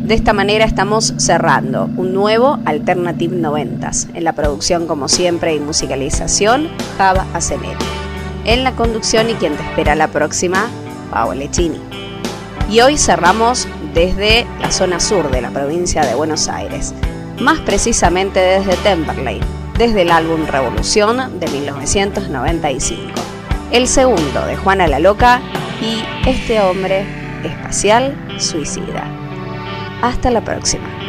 De esta manera estamos cerrando un nuevo Alternative 90s. En la producción, como siempre, y musicalización, Java Azeneri. En la conducción y quien te espera la próxima, Paola Lecchini. Y hoy cerramos desde la zona sur de la provincia de Buenos Aires, más precisamente desde Temperley, desde el álbum Revolución de 1995. El segundo de Juana la Loca y Este hombre espacial suicida. Hasta la próxima.